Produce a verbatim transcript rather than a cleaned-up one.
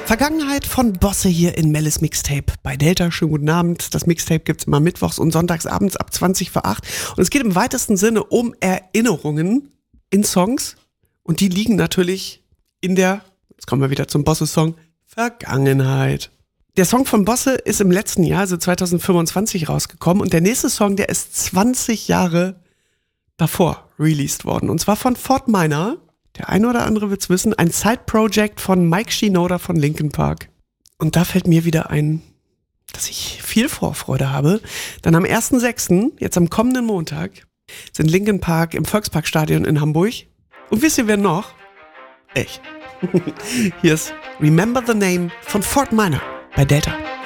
Vergangenheit von Bosse hier in Mellis Mixtape bei Delta. Schönen guten Abend. Das Mixtape gibt's immer mittwochs und sonntags abends ab zwanzig vor acht. Und es geht im weitesten Sinne um Erinnerungen in Songs. Und die liegen natürlich in der, jetzt kommen wir wieder zum Bosse-Song, Vergangenheit. Der Song von Bosse ist im letzten Jahr, also zwanzig fünfundzwanzig, rausgekommen. Und der nächste Song, der ist zwanzig Jahre davor released worden. Und zwar von Fort Minor. Der eine oder andere wird's wissen. Ein Side-Project von Mike Shinoda von Linkin Park. Und da fällt mir wieder ein, dass ich viel Vorfreude habe. Dann am ersten sechsten, jetzt am kommenden Montag, sind Linkin Park im Volksparkstadion in Hamburg. Und wisst ihr, wer noch? Ich. Hier ist Remember the Name von Fort Minor bei Delta.